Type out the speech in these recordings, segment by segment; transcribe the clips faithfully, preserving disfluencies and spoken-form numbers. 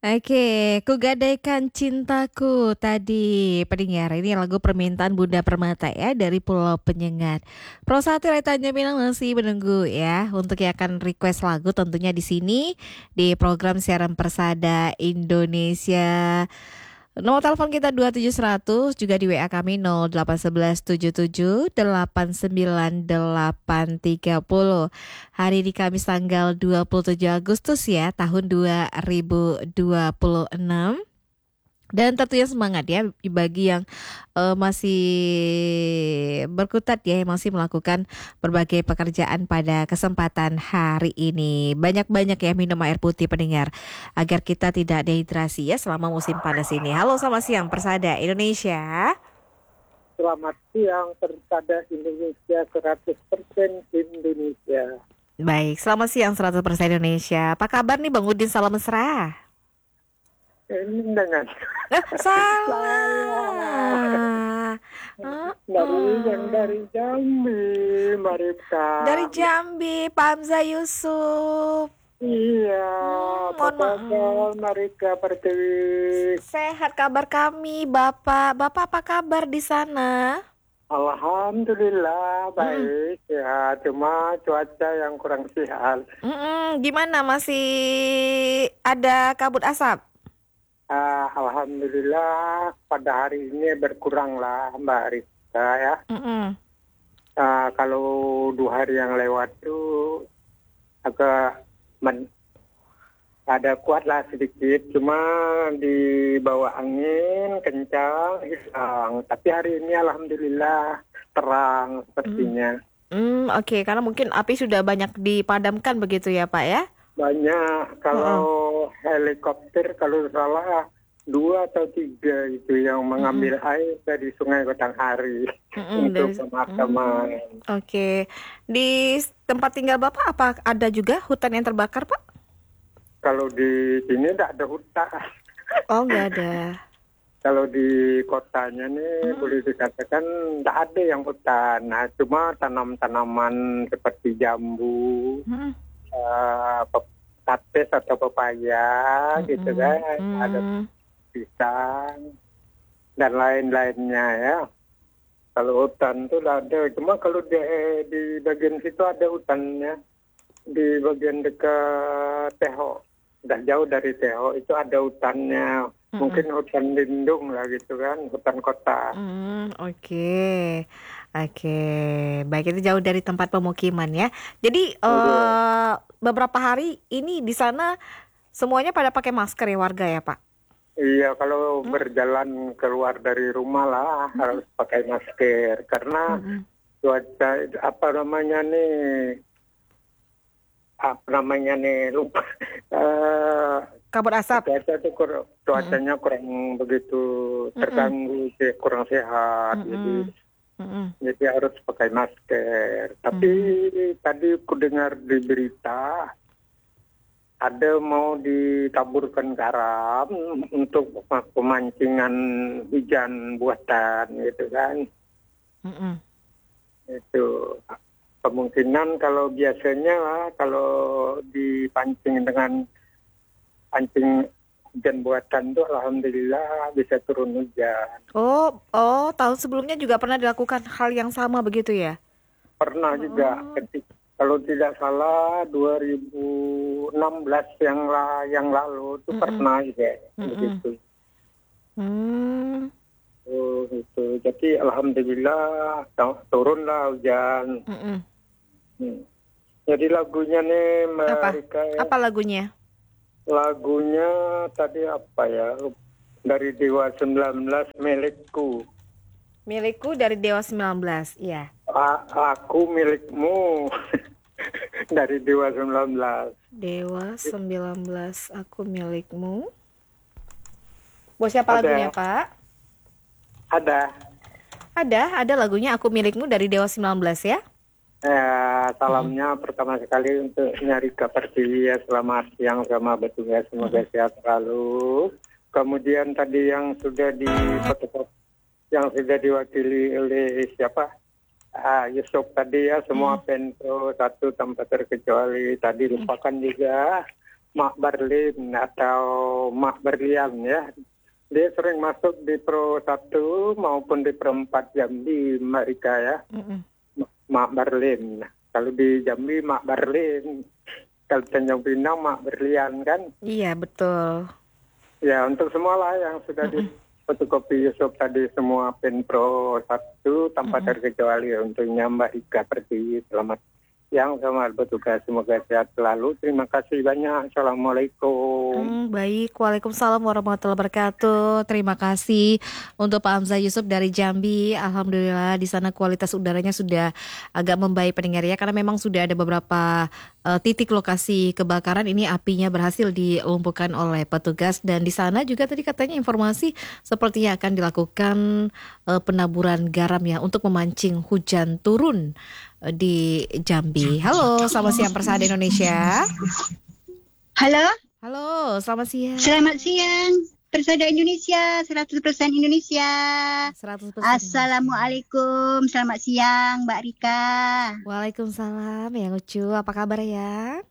Oke, ku gadaikan cintaku tadi pendengar ini lagu permintaan Bunda Permata ya dari Pulau Penyengat. Prosati Tanya bilang masih menunggu ya untuk yang akan request lagu tentunya di sini di program siaran Persada Indonesia. Nomor telepon kita dua tujuh seratus juga di W A kami nol delapan satu satu tujuh tujuh delapan sembilan delapan tiga nol. Hari di Kamis tanggal dua puluh tujuh Agustus ya tahun dua ribu dua puluh enam. Dan tentunya semangat ya bagi yang eh, masih berkutat ya, yang masih melakukan berbagai pekerjaan pada kesempatan hari ini. Banyak-banyak ya minum air putih pendengar agar kita tidak dehidrasi ya selama musim panas ini. Halo, selamat siang Persada Indonesia. Selamat siang, Persada Indonesia seratus persen Indonesia. Baik, selamat siang seratus persen Indonesia. Apa kabar nih Bang Udin, salam mesra? Ini dengan Eh, salah. salah. Uh, Dari yang uh. dari Jambi, Marita. Dari Jambi, Pak Hamzah Yusuf. Iya, Hmm, apa mohon kabar maaf. Marika Pertiwi? Sehat kabar kami, Bapak. Bapak apa kabar di sana? Alhamdulillah Mm-mm. baik ya, cuma cuaca yang kurang sihat. Mm-mm. Gimana, masih ada kabut asap? Ah, Alhamdulillah pada hari ini berkurang lah Mbak Rika ya. Mm-mm. Ah, kalau dua hari yang lewat tuh agak men- ada kuat lah sedikit, cuma di bawah angin kencang hilang. Tapi hari ini alhamdulillah terang Mm. sepertinya. Mm, oke, karena mungkin api sudah banyak dipadamkan begitu ya, Pak ya? Banyak kalau Heeh. helikopter kalau salah dua atau tiga itu yang Mm-mm. mengambil air dari Sungai Batanghari Mm-mm, untuk dari pemakaman. mm, oke. Di tempat tinggal Bapak apa ada juga hutan yang terbakar, Pak? Kalau di sini tidak ada hutan. Oh, nggak ada. Kalau di kotanya nih Mm-mm. boleh dikatakan tidak ada yang hutan. Nah, cuma tanam-tanaman seperti jambu, Mm-mm. eh, pe- tapes atau pepaya gitu Mm-mm. kan, ada Mm. pisang dan lain-lainnya ya. Kalau hutan tuh nggak ada. Cuma kalau di, di bagian situ ada hutannya. Di bagian dekat Teho, udah jauh dari Teho itu ada hutannya. Mm-mm. Mungkin hutan lindung lah gitu kan, hutan kota. Mm, oke, oke, baik itu jauh dari tempat pemukiman ya. Jadi Iya, eh, beberapa hari ini di sana semuanya pada pakai masker ya warga ya Pak? iya kalau Mm, berjalan keluar dari rumah lah mm, harus pakai masker karena mm, mm. cuaca apa namanya nih, apa namanya nih lupa. Eh, Kabut asap. cuaca tuh kur- Mm, cuacanya kurang begitu mm, mm, terganggu, sih, kurang sehat. mm, Jadi mm, mm, mm, Jadi harus pakai masker. Tapi mm. tadi aku dengar di berita ada mau ditaburkan garam untuk pemancingan hujan buatan gitu kan. Mm, mm. Itu kemungkinan kalau biasanya lah kalau dipancing dengan pancing hujan buatan tuh alhamdulillah bisa turun hujan. Oh, oh, tahun sebelumnya juga pernah dilakukan hal yang sama begitu ya? Pernah juga Oh, ketika kalau tidak salah dua ribu enam belas yang la, yang lalu itu mm, mm, pernah juga mm, mm. begitu. Hmm, Oh, gitu. Jadi alhamdulillah tu- turunlah hujan. mm, mm. Hmm. Jadi lagunya nih Apa? mereka Apa lagunya? lagunya tadi apa ya? Dari Dewa sembilan belas milikku. Milikku dari Dewa sembilan belas, iya. A- aku milikmu dari Dewa sembilan belas. Dewa sembilan belas, aku milikmu. Buat siapa lagunya, Ada, Pak? ada. Ada, ada lagunya Aku Milikmu dari Dewa sembilan belas ya. Eh, Mm-mm, salamnya pertama sekali untuk Nyarika Pertiwi ya, selamat siang sama bertugas, semoga mm-mm, sehat selalu. Kemudian tadi yang sudah di yang sudah diwakili oleh siapa? Ah, Yusuf tadi ya, semua mm-mm, Pento satu tanpa terkecuali tadi lupakan juga Mak Berlin atau Mak Berlian ya. Dia sering masuk di Pro satu maupun di Pro empat Jambi mereka ya. Mm-mm. Mak Berlin. Kalau di Jambi Mak Berlin. Kalau Tanjung Pinang Mak Berlian kan. Iya, betul. Ya untuk semua lah yang sudah di fotokopi Yusuf tadi semua pin Pro satu tanpa terkecuali untuknya Mbak Ika Pertiwi. Selamat siang, selamat bertugas, semoga sehat selalu. Terima kasih banyak. Assalamualaikum. Hmm, baik, Waalaikumsalam warahmatullahi wabarakatuh. Terima kasih untuk Pak Hamzah Yusuf dari Jambi. Alhamdulillah di sana kualitas udaranya sudah agak membaik pendengar ya, karena memang sudah ada beberapa uh, titik lokasi kebakaran. Ini apinya berhasil dilumpuhkan oleh petugas, dan di sana juga tadi katanya informasi sepertinya akan dilakukan uh, penaburan garam ya untuk memancing hujan turun di Jambi. Halo, selamat siang Persada Indonesia. Halo, Halo, selamat siang. selamat siang. Persada Indonesia, seratus persen Indonesia. seratus persen. Assalamualaikum, selamat siang Mbak Rika. Waalaikumsalam, yang lucu. Apa kabar ya?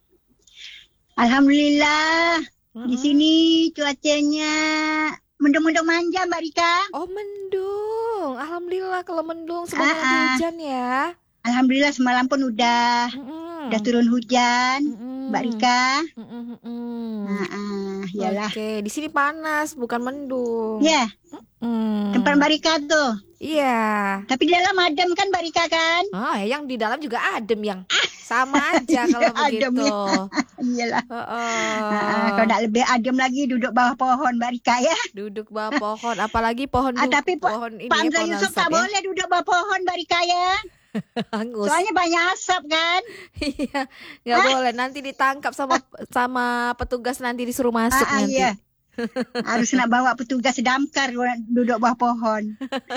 Alhamdulillah, Mm-mm. di sini cuacanya mendung-mendung manja Mbak Rika. Oh, mendung. Alhamdulillah kalau mendung sebenarnya Ah, ada ah. hujan ya. Alhamdulillah semalam pun udah, Mm-mm. udah turun hujan Mm-mm. Mbak Rika. Mm-mm, mm-mm. Ah, ah, yalah. Oke, di sini panas, bukan mendung. Ya, Mm. tempat Mbak Rika tuh. Iya. Tapi di dalam adem kan Mbak Rika kan? Ah, yang di dalam juga adem yang sama aja kalau Iya, adem begitu. ya. Iyalah. Heeh. Ah, ah, kalau nak lebih adem lagi duduk bawah pohon Mbak Rika ya. Duduk bawah pohon, apalagi pohon Ah, du- tapi Pak pohon ini Pak ya, Hamzah pohon Yusuf asap tak ya. boleh duduk bawah pohon Mbak Rika ya. Hangus. Soalnya banyak asap kan. Iya, nggak boleh. Nanti ditangkap sama sama petugas, nanti disuruh masuk Ah, ah, nanti. iya. Harus nak bawa petugas damkar duduk bawah pohon.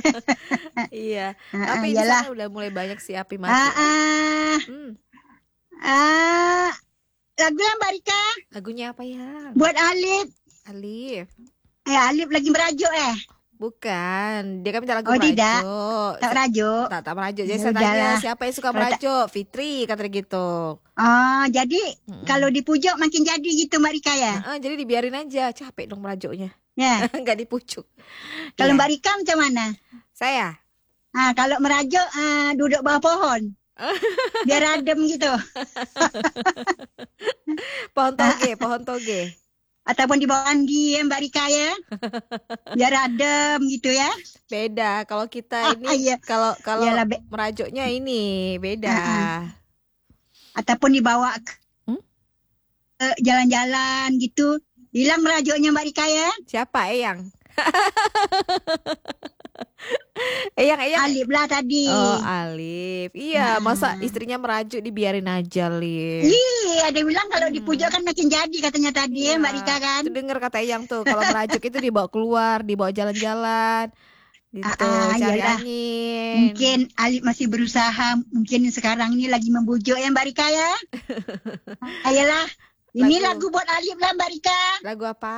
Iya. Ah, ah, Tapi di iyalah. sana udah mulai banyak sih api mati. Ah, ah, Hmm, ah, lagu lah Mbak Rika lagunya apa ya? buat Alif. Alif. Eh Alif lagi merajuk eh. Bukan. Dia kan minta lagu Oh, tidak. merajuk. Tak merajuk. Tak, tak merajuk. Jadi Ya saya tanya udahlah. siapa yang suka Kalau tak- merajuk? Fitri kata dia gitu. Oh, jadi Mm-mm. kalau dipujuk makin jadi gitu Mbak Rika ya. Heeh, jadi dibiarin aja. Capek dong merajuknya. Ya. Nggak dipucuk. Kalau Iya. Mbak Rika macam mana? Saya. Ah, kalau merajuk ah, duduk bawah pohon. Biar adem gitu. Pohon toge, pohon toge. Ataupun di bawah mandi ya Mbak Rika ya. Biar adem gitu ya. Beda. Kalau kita Ah, ini, iya. kalau kalau Iyalah, be- merajuknya ini beda. Ataupun dibawa ke Hmm? ke jalan-jalan gitu. Hilang merajuknya Mbak Rika ya. Siapa Eyang? Eyang, Eyang. Alif lah tadi. Oh, Alif. Iya, Ah. masa istrinya merajuk dibiarin aja, Lif. Iya, ada bilang kalau dipujuk kan makin jadi katanya tadi ya Iya. Mbak Rika kan. Itu denger kata Eyang tuh, kalau merajuk itu dibawa keluar, dibawa jalan-jalan. Gitu, Ah, ah, cari iyalah. angin. Mungkin Alif masih berusaha. Mungkin sekarang ini lagi membujuk ya Mbak Rika ya. Ayolah. Ini Lagu. lagu buat Alif lah Mbak Rika. Lagu apa?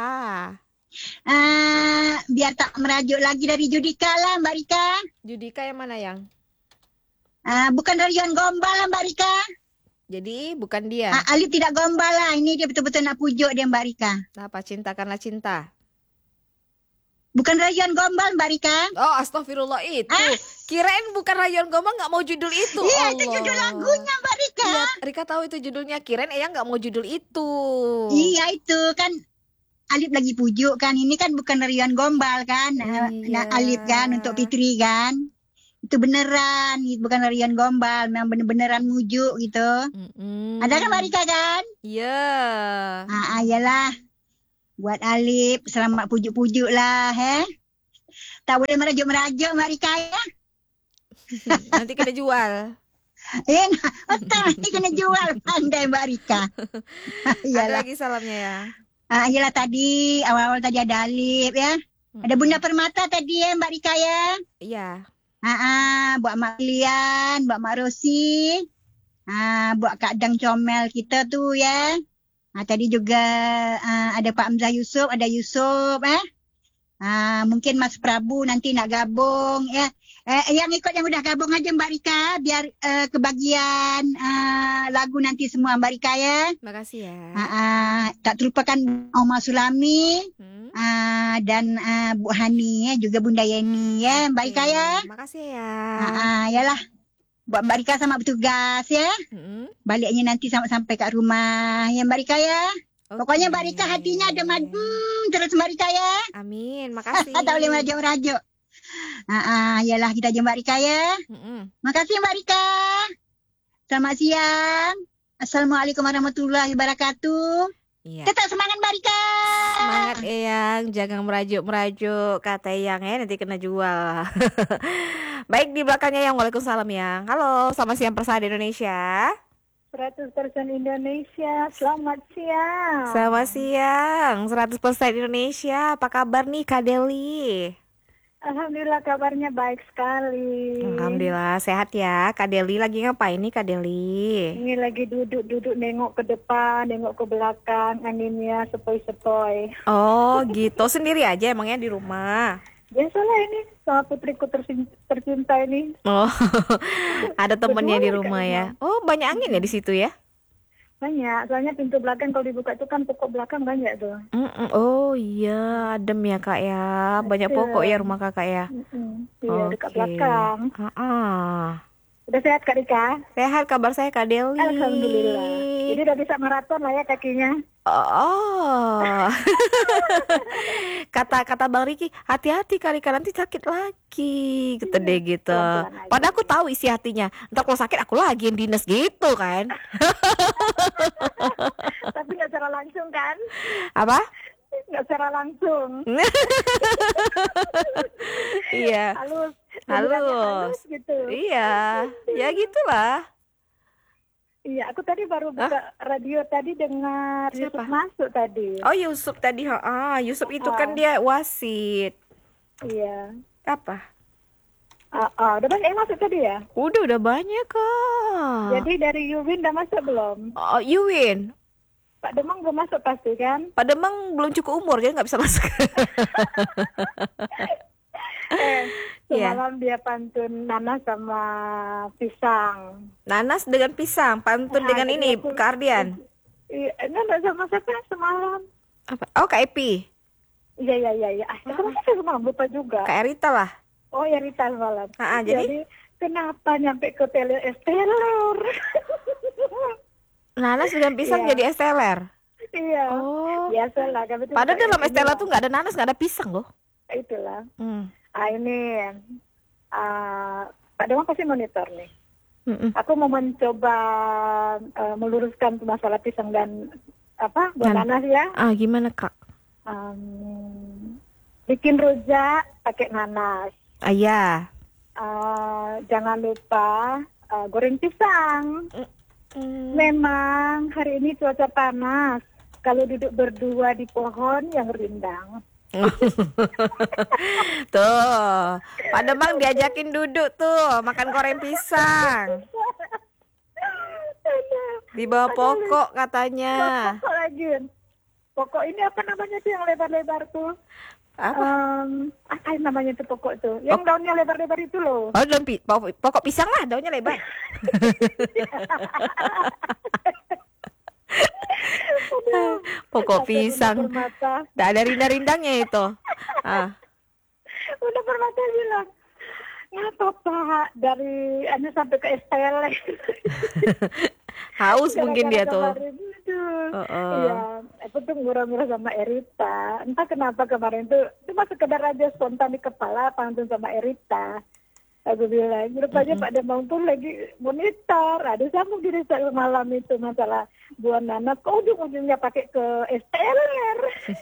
Ah, biar tak merajuk lagi dari Judika lah Mbak Rika. Judika yang mana, Yang? Ah, bukan Rian Gombal lah Mbak Rika. Jadi bukan dia. Ah, Alif tidak gombal lah. Ini dia betul-betul nak pujuk dia Mbak Rika. Apa? Cintakanlah cinta. Bukan Rian Gombal Mbak Rika. Oh, astagfirullah itu. Ah. Kirain bukan Rayon Gombal nggak mau judul itu. Iya, itu Allah. judul lagunya Mbak Rika. Iya, Rika tahu itu judulnya. Kirain Eyang nggak mau judul itu. Iya itu kan Alif lagi pujuk kan. Ini kan bukan Rian Gombal kan. Nah, Iya. nah, Alif kan untuk Fitri kan. Itu beneran, bukan Rian Gombal. Memang bener-beneran mujuk gitu. Mm-mm. Ada kan Mbak Rika kan? Iya. Ah, ayalah. Buat Alif, selamat pujuk-pujuk lah, he. Tak boleh merajuk-merajuk Mbak Rika ya. Nanti kena jual. Eh, nah, betul, nanti kena jual. Pandai Mbak Rika. Ada Iyalah. lagi salamnya ya. Ah, iyalah tadi, awal-awal tadi ada Alif ya. Ada Bunda Permata tadi ya Mbak Rika ya. Iya. Ah, ah, buat Mak Lian, buat Mak Rosi. Ah, buat Kak Dang Comel kita tuh ya. Ah, tadi juga ah, ada Pak Hamzah Yusuf, ada Yusuf eh. Ah, mungkin Mas Prabu nanti nak gabung ya. Eh, yang ikut yang udah gabung aja Mbak Rika biar eh, kebagian eh, lagu nanti semua Mbak Rika ya. Makasih ya. Ah, ah, tak terlupakan Oma Sulami Hmm? ah, dan ah, Bu Hani ya, juga Bunda Yeni ya Mbak Rika ya. Oke, makasih ya. Ah, ah, yalah. Buat Mbak Rika sama bertugas ya. Mm-mm. Baliknya nanti sampai sampai kat rumah ya Mbak Rika ya. Oke. Pokoknya Mbak Rika hatinya ada madu terus Mbak Rika ya. Amin, makasih. Tak boleh merajuk-merajuk. Ah, ah, yalah kita jumpa Mbak Rika ya. Mm-mm. Makasih Mbak Rika. Selamat siang. Assalamualaikum warahmatullahi wabarakatuh. Iya. Tetap semangat Mbak Rika. Semangat Eyang, jangan merajuk-merajuk kata Eyang ya, nanti kena jual. Baik, di belakangnya Yang. Waalaikumsalam Yang. Halo, selamat siang Persada Indonesia. seratus persen Indonesia, selamat siang. Selamat siang, seratus persen Indonesia. Apa kabar nih Kak Deli? Alhamdulillah kabarnya baik sekali. Alhamdulillah sehat ya. Kak Deli lagi ngapain nih Kak Deli? Ini lagi duduk-duduk nengok ke depan, nengok ke belakang, anginnya sepoi-sepoi. Oh gitu, sendiri aja emangnya di rumah? Biasalah ini sama putriku tersin- tercinta ini. Oh, ada temennya di Berdua rumah kayaknya. ya. Oh, banyak angin ya di situ ya? Banyak, soalnya pintu belakang kalau dibuka itu kan pokok belakang banyak tuh. Mm-mm. Oh iya, adem ya Kak ya. Banyak Betul. pokok ya rumah Kakak ya. Mm-mm. Iya, dekat Oke. belakang. Ah-ah. Udah sehat Kak Rika? Sehat kabar saya Kak Deli. Alhamdulillah. Jadi udah bisa maraton lah ya kakinya. Oh. Kata kata Bang Riki, hati-hati kali kan nanti sakit lagi, gitu deh gitu. pelan-pelan aja. Padahal aku tahu isi hatinya. Ntar kalau sakit aku lagi yang dinas gitu kan. Tapi nggak secara langsung kan? Apa? Nggak secara langsung. Iya. Halus. Halus. Bilangnya halus gitu. Iya. Ya gitulah. Iya, aku tadi baru buka radio tadi dengar Siapa? Yusuf masuk tadi. Oh Yusuf tadi, ah Yusuf itu kan Ah. dia wasit. Iya. Apa? Ah, ah, udah banyak yang masuk tadi ya? Udah udah banyak kak. Jadi dari Yuwin udah masuk belum? Oh, you win. Pak Demang belum masuk pasti kan? Pak Demang belum cukup umur jadi nggak bisa masuk. Eh, Iya. semalam dia pantun Nana sama pisang. Nanas dengan pisang, pantun Ah, dengan jadi ini aku- Kak Ardian. Iya, Nana sama siapa semalam? Apa? Oh Kak Epi, Iya, iya, iya. iya. Ah, sama siapa semalam? Lupa juga. Kak Erita lah. Oh ya Rita semalam. Ah, ah, jadi? Jadi kenapa nyampe ke tele Esteller? Nanas dengan pisang Iya. jadi es teler. Iya. Oh. Biasalah. kan itu Padahal kayak dalam es ini teler lah. tuh nggak ada nanas, nggak ada pisang loh. Itulah. Hmm. Ah ini ah, Pak Dewan pasti monitor nih. Mm-mm. Aku mau mencoba eh, meluruskan masalah pisang dan apa buat Dan- nanas ya. Ah gimana Kak? Um, bikin rujak pakai nanas. Ah ya. Ah, jangan lupa ah, goreng pisang. Hmm. Memang hari ini cuaca panas. Kalau duduk berdua di pohon yang rindang. Tuh, Pak Demang diajakin duduk tuh makan goreng pisang di bawah pokok katanya. Pokok lagi. Pokok ini apa namanya tuh yang lebar-lebar tuh? Apa? Em, apa yang namanya tuh pokok tuh? Yang daunnya lebar-lebar itu loh. Oh, daun pi- pokok, pokok pisang lah, daunnya lebar. Pokok Sampai pisang. Udah permata, Nggak ada rindang-rindangnya itu. Ah. udah permata bilang, ngapa Pak dari anu sampai ke S T L. Haus mungkin dia tuh. Kemarin itu. Oh, oh. Iya, aku tuh murah-murah sama Erita. Entah kenapa kemarin tuh cuma sekedar aja spontan di kepala pantun sama Erita. Aku bilang, rupanya Pak Demang pun lagi monitor. Ada sambung di desa malam itu masalah buah nanas. Kok ujung-ujungnya pakai ke S T L R.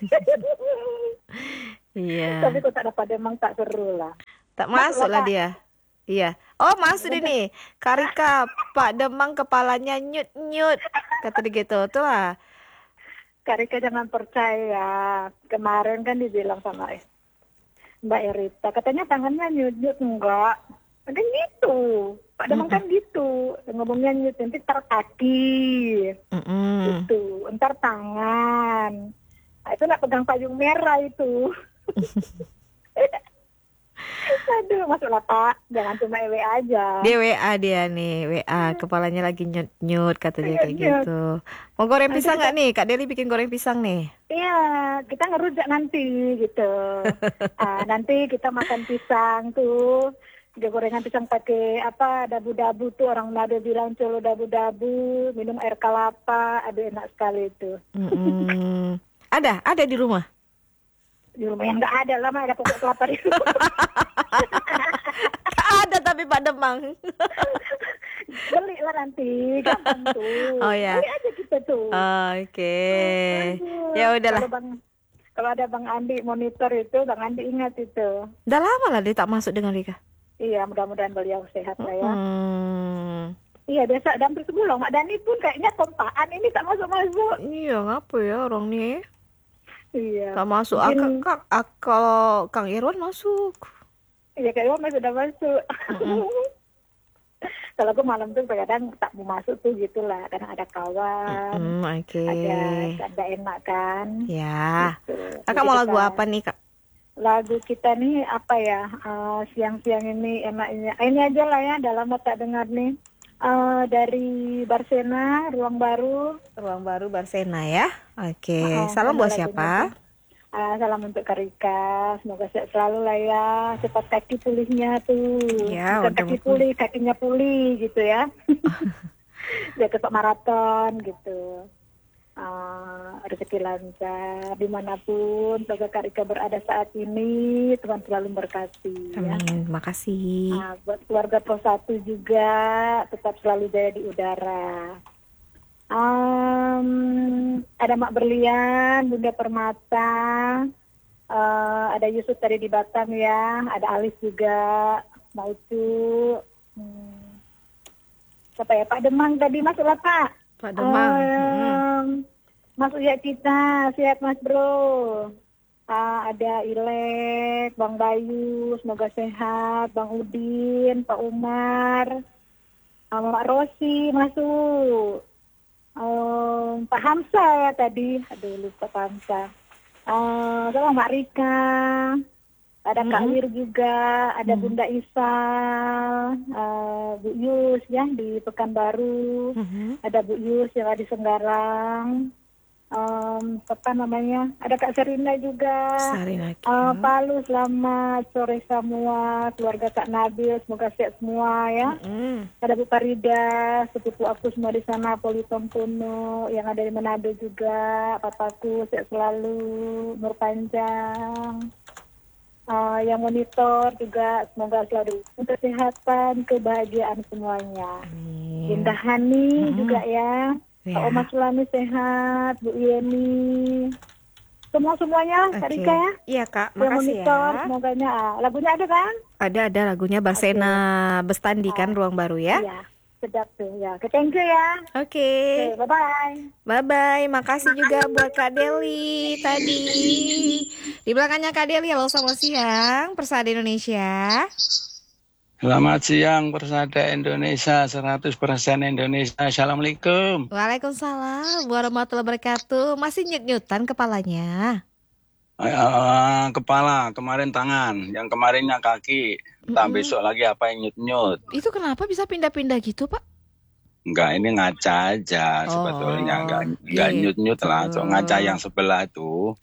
Iya. Tapi kok tak ada Pak Demang tak seru lah. Tak masuk lah dia. Iya. Oh, masuk ini. Karika, Pak Demang kepalanya nyut-nyut. Kata dia gitu. Tuh lah. Karika jangan percaya. Kemarin kan dibilang sama Mbak Erita, katanya tangannya nyut-nyut. Enggak. Kan gitu. Pak Demang kan gitu. Ngomongnya nyut, nanti ntar kaki. Mm-mm. Gitu. Ntar tangan. Nah, itu nak pegang payung merah itu. Aduh, masuklah Pak. Jangan cuma W A aja. Dia W A dia nih, W A kepalanya lagi nyut-nyut katanya kayak Nyut-nyut. gitu. Mau goreng Nanti pisang kita- nggak nih? Kak Deli bikin goreng pisang nih. Iya, kita ngerujak nanti gitu. Ah, nanti kita makan pisang tuh. Dia gorengan pisang pakai apa dabu-dabu tuh, orang Manado bilang colo dabu-dabu, minum air kelapa, aduh enak sekali itu. Mm-mm. Ada, ada di rumah. Di rumah yang nggak ada lah, mah ada pokok kelapa di rumah. Ada tapi Pak Demang. Beli lah nanti, gampang tuh. Oh, ya. Beli aja kita tuh. Oke. Aduh, Ya udahlah. Kalau bang, kalau ada Bang Andi monitor itu, Bang Andi ingat itu. Udah lama lah dia tak masuk dengan Rika. Iya, mudah-mudahan beliau sehat lah ya. Hmm. Iya, biasa hampir sebulan. Mak Dani pun kayaknya kompaan ini tak masuk-masuk. Iya, ngapa ya orang nih? Iya. Tak masuk. Mungkin- Akang, Kang, ak- kalau Kang Irwan masuk. Iya, kayaknya masih sudah masuk. Kalau aku malam tuh kadang tak mau masuk tuh gitulah. Kadang ada kawan, Hmm, oke. ada ada enak kan. Ya. Gitu. Kakak Jadi mau lagu kita- apa nih, Kak? Lagu kita nih apa ya? eh, siang-siang ini enaknya. Ini aja lah ya, udah lama tak dengar nih. Eh, dari Barsena, Ruang Baru. Ruang Baru Barsena ya. Oke. Oh, Salam ada buat lagunya siapa? tuh. Ah, salam untuk Kak Rika, semoga sehat selalu lah ya, cepat kaki pulihnya tuh, Ya, bukan udah kaki mau- pulih, kakinya pulih gitu ya, biar cepat maraton gitu, Ah, rezeki lancar dimanapun, semoga Kak Rika berada saat ini, Tuhan selalu berkati ya. Amin. Makasih. Ah, buat keluarga Pro satu juga tetap selalu jaya di udara. Um, ada Mak Berlian, Bunda Permata, eh, ada Yusuf tadi di Batam ya, ada Alis juga, Mak Ucu, hmm. siapa ya, Pak Demang tadi masuklah Pak. Pak Demang. Hmm. Um, masuk ya kita, sehat Mas Bro. Ah, ada Ilek, Bang Bayu, semoga sehat, Bang Udin, Pak Umar, ah, Mak Rosi masuk. Um, Pak Hamsa ya tadi, aduh lupa Pak Hamsa. Uh, sama Mbak Rika, ada Kak Mm-mm. Wir juga, ada Mm. Bunda Isa, uh, Bu Yus ya di Pekanbaru, Mhm. ada Bu Yus yang ada di Senggarang, um, apa namanya, ada Kak Serina juga. Sarina. Uh, Palu, selamat sore semua, keluarga Kak Nabil, semoga sehat semua ya. Mm. Ada Bu Farida, sepupu aku semua di sana, Politon Puno, yang ada di Manado juga, papaku sehat selalu, umur panjang. Uh, yang monitor juga semoga selalu kesehatan, kebahagiaan semuanya. Amin. Bunda Hani Mm-mm. juga ya. Ya. Pak Oma Sulami sehat, Bu Yeni. Semua semuanya, Kak Oke. Rika ya. Iya, Kak. Yang Makasih monitor, ya. semoganya. Ah, lagunya ada kan? Ada ada lagunya Barsena Bestandi kan Ruang Baru ya. Iya, sedap tuh ya. Oke, thank you ya. Oke. Oke, bye-bye. Bye bye. Makasih juga buat Kak Deli tadi. Di belakangnya Kak Deli, halo selamat siang, Persada Indonesia. Selamat siang Persada Indonesia, seratus persen Indonesia. Assalamualaikum. Waalaikumsalam warahmatullahi wabarakatuh. Masih nyut-nyutan kepalanya. Eh, eh, kepala, kemarin tangan, yang kemarinnya kaki. Entah Mm-mm. besok lagi apa yang nyut-nyut. Itu kenapa bisa pindah-pindah gitu, Pak? Enggak, ini ngaca aja Oh, sebetulnya. Enggak, enggak gitu. nyut-nyut lah. So, ngaca yang sebelah itu.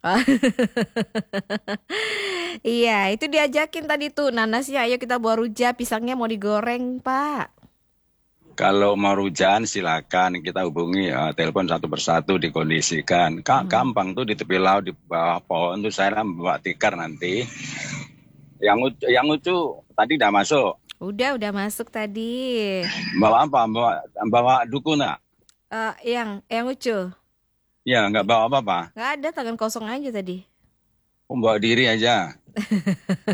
Iya, itu diajakin tadi tuh nanasnya. Ayo kita buat rujak, pisangnya mau digoreng, Pak. Kalau mau rujan silakan kita hubungi ya, telepon satu persatu dikondisikan. Kak, Hmm. gampang tuh di tepi laut di bawah pohon tuh saya bawa tikar nanti. Yang lucu, yang lucu tadi udah masuk. Udah, udah masuk tadi. Bawa apa? Bawa, bawa dukun nggak? Eh, yang, yang lucu. Ya, nggak bawa apa-apa. Nggak ada, tangan kosong aja tadi. Oh, bawa diri aja.